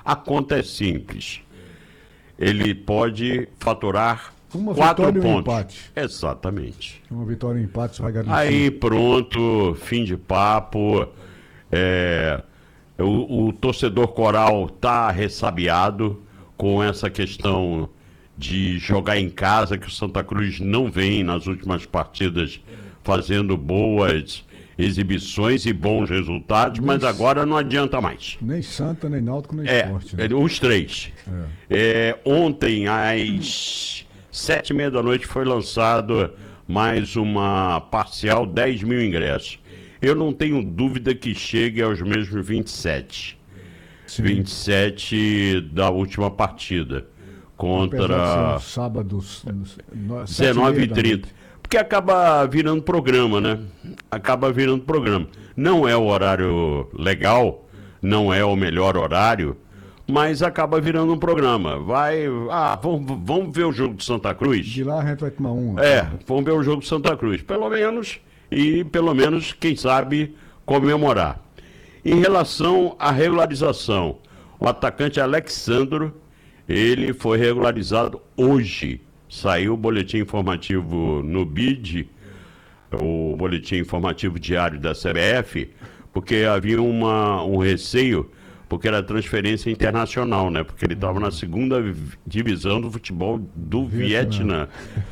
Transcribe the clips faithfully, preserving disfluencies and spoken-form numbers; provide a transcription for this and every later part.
A conta é simples. Ele pode faturar uma quatro vitória pontos. E um empate. Exatamente. Uma vitória e um empate, você vai garantir. Aí pronto, fim de papo. É, o, o torcedor coral tá ressabiado com essa questão de jogar em casa, que o Santa Cruz não vem nas últimas partidas fazendo boas exibições e bons resultados, Nem mas s- agora não adianta mais. Nem Santa, nem Náutico, nem É, Esporte. Né? é, os três. É, ontem, às sete e meia da noite, foi lançado mais uma parcial, dez mil ingressos. Eu não tenho dúvida que chegue aos mesmos vinte e sete. Sim. vinte e sete da última partida. Apesar de Contra ser um sábado, no- dezenove e sete e meia da trinta. noite. Porque acaba virando programa, né? Acaba virando programa. Não é o horário legal, não é o melhor horário, mas acaba virando um programa. Vai, ah, vamos, vamos ver o jogo de Santa Cruz? De lá a gente vai tomar um. É, vamos ver o jogo de Santa Cruz, pelo menos, e pelo menos, quem sabe, comemorar. Em relação à regularização, o atacante Alexandro, ele foi regularizado hoje. Saiu o boletim informativo no B I D, o boletim informativo diário da C B F, porque havia uma, um receio, porque era transferência internacional, né? Porque ele estava na segunda divisão do futebol do Vietnã.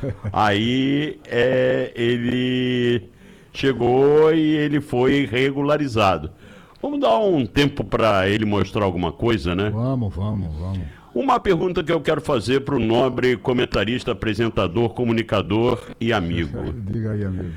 Aí é, ele chegou e ele foi regularizado. Vamos dar um tempo para ele mostrar alguma coisa, né? Vamos, vamos, vamos. Uma pergunta que eu quero fazer para o nobre comentarista, apresentador, comunicador e amigo. Diga aí, amigo.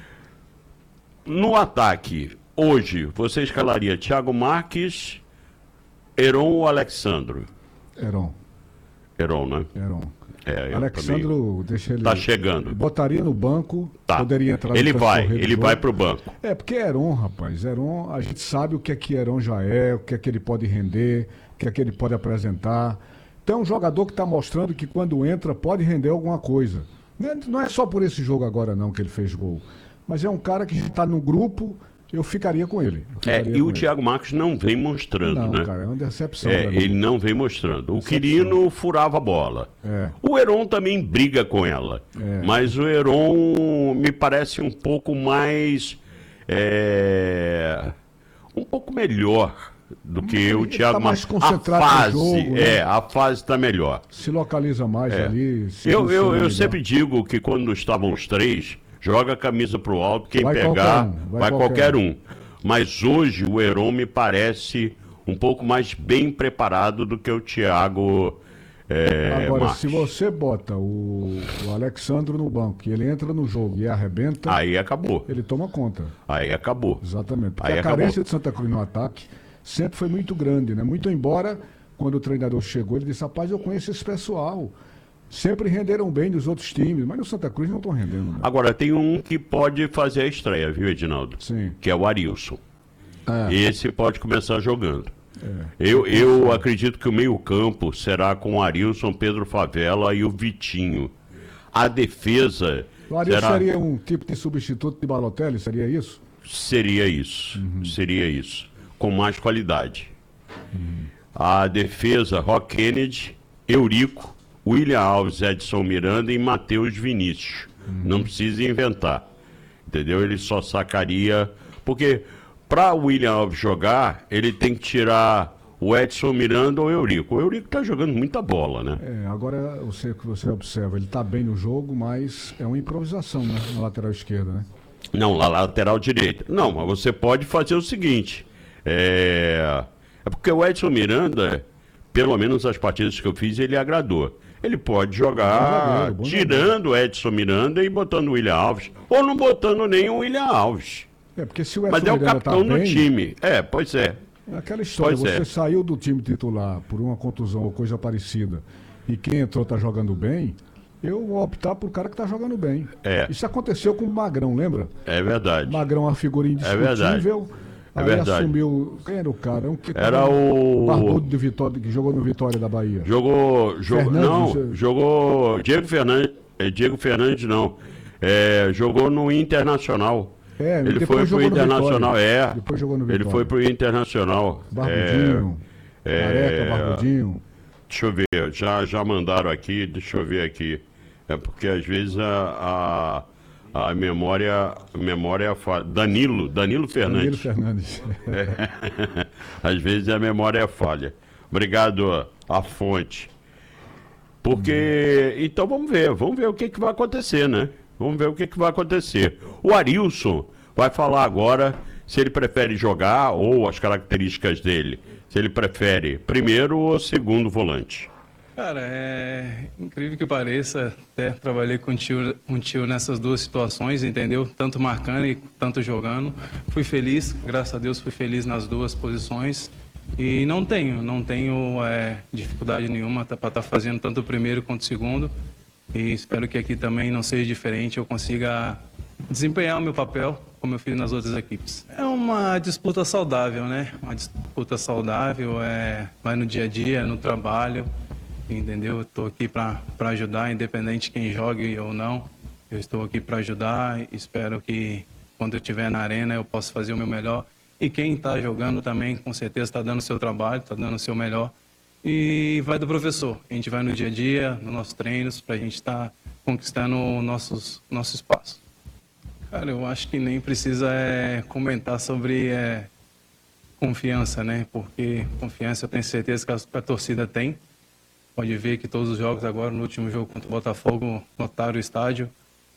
No ataque, hoje, você escalaria Thiago Marques, Heron ou Alexandro? Heron. Heron, né? Heron. É, eu Alexandro, também. deixa ele. Tá chegando. Botaria no banco, Tá. poderia entrar no Ele vai, transcorrer do ele jogo. vai pro banco. É, porque Heron, rapaz, Heron, a gente sabe o que é que Heron já é, o que é que ele pode render, o que é que ele pode apresentar. Então é um jogador que está mostrando que quando entra pode render alguma coisa. Não é, não é só por esse jogo agora não que ele fez gol, mas é um cara que está no grupo, eu ficaria com ele. Eu É, ficaria e com o ele. Thiago Marques não vem mostrando, Não, né? cara, é uma decepção. É, pra mim. ele não vem mostrando. O Quirino furava a bola. É. O Heron também briga com ela. É. Mas o Heron me parece um pouco mais. é, um pouco melhor do que Ele- o ele Thiago tá mais Marques. concentrado A no fase, jogo, né? é, a fase está melhor. Se localiza mais É. ali. se Eu, eu, posiciona eu melhor. sempre digo que quando estavam os três, joga a camisa pro alto, quem Vai pegar, qualquer um, vai vai qualquer qualquer um. Mas hoje o Heron me parece um pouco mais bem preparado do que o Thiago é, Agora, Marques. se você bota o, o Alexandro no banco e ele entra no jogo e arrebenta, Aí acabou. ele toma conta. Aí acabou. Exatamente. Porque Aí a carência acabou. de Santa Cruz no ataque sempre foi muito grande, né? Muito embora, quando o treinador chegou, ele disse, rapaz, eu conheço esse pessoal. Sempre renderam bem nos outros times, mas no Santa Cruz não estão rendendo. Né? Agora tem um que pode fazer a estreia, viu, Edinaldo? Sim. Que é o Arilson. É. Esse pode começar jogando. É. Eu, eu acredito que o meio-campo será com o Arilson, Pedro Favela e o Vitinho. A defesa O Ariel será... seria um tipo de substituto de Balotelli, seria isso? seria isso. Uhum. Seria isso. Com mais qualidade. A defesa, Rock Kennedy, Eurico, William Alves, Edson Miranda e Matheus Vinícius. Uhum. Não precisa inventar. Entendeu? Ele só sacaria. Porque para o William Alves jogar, ele tem que tirar o Edson Miranda ou o Eurico. O Eurico tá jogando muita bola, né? É, agora você que você observa, ele está bem no jogo, mas é uma improvisação, né? Na lateral esquerda, né? Não, na lateral direita. Não, mas você pode fazer o seguinte. É, é porque o Edson Miranda, pelo menos as partidas que eu fiz, ele agradou. Ele pode jogar Bom zagueiro, bom tirando o Edson Miranda e botando o William Alves. Ou não botando nem o William Alves. É, porque se o Edson Mas é o Miranda capitão tá do bem, time. É, pois é. é aquela história, Pois você é. saiu do time titular por uma contusão ou coisa parecida, e quem entrou tá jogando bem, eu vou optar por cara que tá jogando bem. É. Isso aconteceu com o Magrão, lembra? É verdade. Magrão é uma figura indiscutível. É aí verdade. assumiu. Quem era o cara? Um que Era o- Barbudo de Vitória, que jogou no Vitória da Bahia. Jogou. jogou Fernandes, não, você- jogou. Diego Fernandes. é, Diego Fernandes não. É, jogou no Internacional. É, Ele depois foi pro jogou no Internacional, Vitória. é. Depois jogou no Ele Vitória. foi pro Internacional. Barbudinho. Careca, Barbudinho. Deixa eu ver, já, já mandaram aqui, deixa eu ver aqui. É porque às vezes a, a, a memória, a memória falha. Danilo, Danilo Fernandes. Danilo Fernandes. É. Às vezes a memória é falha. Obrigado, a fonte. Porque, então vamos ver, vamos ver o que, que vai acontecer, né? Vamos ver o que, que vai acontecer. O Arilson vai falar agora se ele prefere jogar ou as características dele. Se ele prefere primeiro ou segundo volante. Cara, é incrível que pareça, até trabalhei com o tio, com o tio nessas duas situações, entendeu? Tanto marcando e tanto jogando. Fui feliz, graças a Deus fui feliz nas duas posições. E não tenho, não tenho é, dificuldade nenhuma para estar tá fazendo tanto o primeiro quanto o segundo. E espero que aqui também não seja diferente, eu consiga desempenhar o meu papel como eu fiz nas outras equipes. É uma disputa saudável, né? Uma disputa saudável, é, vai no dia a dia, no trabalho, entendeu? Eu estou aqui para ajudar, independente de quem jogue ou não. Eu estou aqui para ajudar e espero que quando eu estiver na arena eu possa fazer o meu melhor. E quem está jogando também, com certeza, está dando o seu trabalho, está dando o seu melhor. E vai do professor. A gente vai no dia a dia, nos nossos treinos, para a gente estar tá conquistando o nossos, nosso espaço. Cara, eu acho que nem precisa é, comentar sobre é, confiança, né? Porque confiança eu tenho certeza que a, que a torcida tem. Pode ver que todos os jogos agora, no último jogo contra o Botafogo, lotaram o estádio.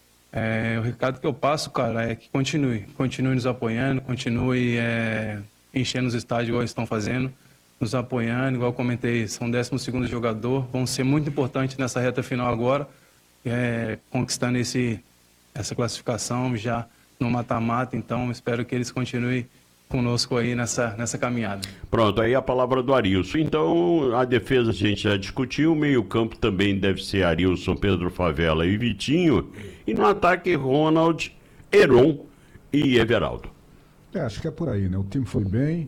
É, o recado que eu passo, cara, é que continue. Continue nos apoiando, continue é, enchendo os estádios igual eles estão fazendo, nos apoiando, igual eu comentei, são o décimo segundo jogador, vão ser muito importantes nessa reta final agora, é, conquistando esse, essa classificação já no mata-mata, então espero que eles continuem conosco aí nessa, nessa caminhada. Pronto, aí a palavra do Arilson. Então, a defesa a gente já discutiu, o meio-campo também deve ser Arilson, Pedro Favela e Vitinho, e no ataque Ronald, Heron e Everaldo. É, acho que é por aí, né? O time foi bem.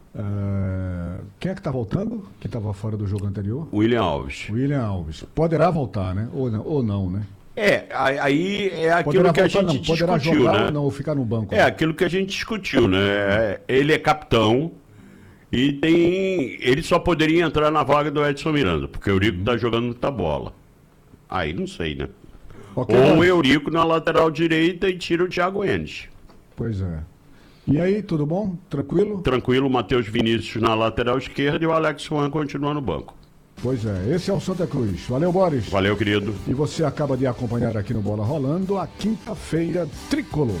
Uh... Quem é que tá voltando? Que estava fora do jogo anterior? William Alves. William Alves. Poderá voltar, né? Ou não, ou não, né? É, aí é aquilo poderá que a voltar, gente não. Poderá discutiu, jogar né? Ou não, ou ficar no banco. É aquilo que a gente discutiu, né? Ele é capitão e tem, ele só poderia entrar na vaga do Edson Miranda, porque o Eurico tá jogando muita bola. Aí não sei, né? Okay, ou o Eurico na lateral direita e tira o Thiago Enes. Pois é. E aí, tudo bom? Tranquilo? Tranquilo, Matheus Vinícius na lateral esquerda e o Alex Juan continua no banco. Pois é, esse é o Santa Cruz. Valeu, Boris. Valeu, querido. E você acaba de acompanhar aqui no Bola Rolando a quinta-feira tricolor.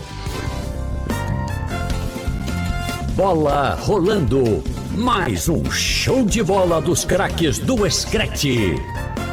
Bola Rolando. Mais um show de bola dos craques do Screte.